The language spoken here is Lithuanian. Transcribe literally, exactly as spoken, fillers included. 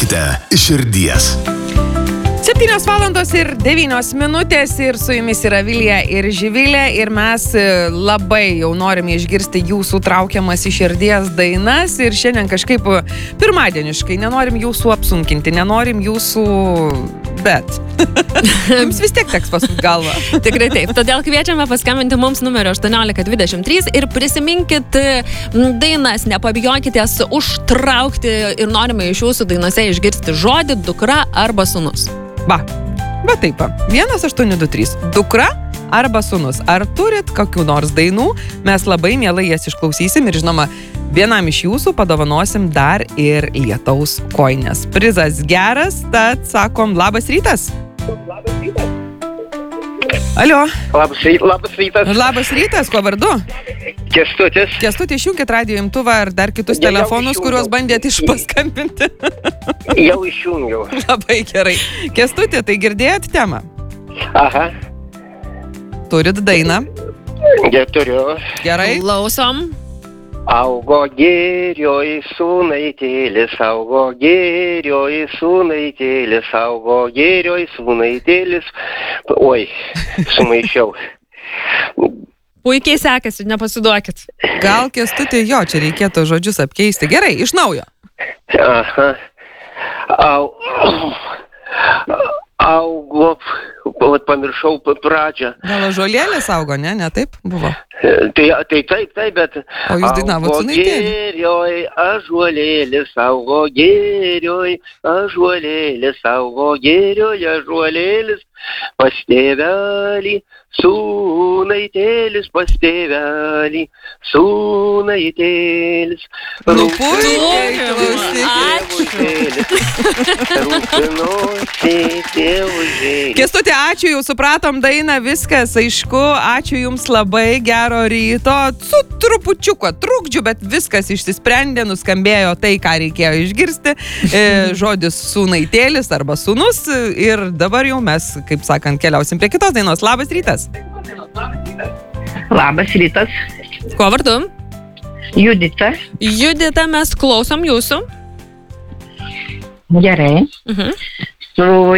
Pabijokite širdies. septynios valandos ir devynios minutės ir su jumis yra Vilija ir Živilė ir mes labai jau norime išgirsti jūsų traukiamas į širdies dainas ir šiandien kažkaip pirmadieniškai nenorim jūsų apsunkinti, nenorim jūsų, bet jums vis tiek teks pasukti galvą. Tikrai taip, todėl kviečiame paskambinti mums numeriu aštuoniolika dvidešimt trys ir prisiminkit dainas, nepabijokite užtraukti ir norime iš jūsų dainose išgirsti žodį dukra arba sūnus. Va, va taip, vienas aštuoni du trys, dukra arba sūnus. Ar turit kokių nors dainų? Mes labai mielai jas išklausysim ir žinoma, vienam iš jūsų padovanosim dar ir lietaus kojines. Prizas geras, tad sakom labas rytas. Labas rytas. Alio. Labas, ry- labas rytas. Labas rytas, kuo vardu? Kęstutis. Kęstuti, išjunkit radijo imtuvą ir dar kitus Jau telefonus, išjungiau. kuriuos bandėt išpaskambinti. Jau išjungiau. Labai gerai. Kęstuti, tai girdėjot temą? Aha. Turit dainą? Ja, turiu. Gerai. Klausom. Augo gėrioj sūnaitėlis, augo gėrioj sūnaitėlis, augo gėrioj sūnaitėlis. Oi, sumaišiau. Puikiai sekasi, nepasiduokit. Gal Kęstuti, jo, čia reikėtų žodžius apkeisti. Gerai, iš naujo. Aha. Au. Augo, vat pamiršau pradžią. Gal ąžuolėlis augo, ne? Ne taip buvo? Tai, tai taip, taip, bet... O jūs dainavot sūnaitėlį? Augo gėrioj, ąžuolėlis, augo gėrioj, ąžuolėlis, augo gėrioj, ąžuolėlis, pas tėvelį, sūnaitėlis, pas tėvelį, sūnaitėlis. Nu, puikiai, Rūpinosi Kęstuti, ačiū, jau supratom dainą, viskas aišku, ačiū jums labai, gero ryto, su trupučiuko trukdžiu, bet viskas išsisprendė, nuskambėjo tai, ką reikėjo išgirsti, e, žodis sūnaitėlis arba sūnus ir dabar jau mes, kaip sakant, keliausim prie kitos dainos. Labas rytas. Labas rytas, Kuo vardu? Judita. Judita, mes klausom jūsų. Gerai. Mhm. Su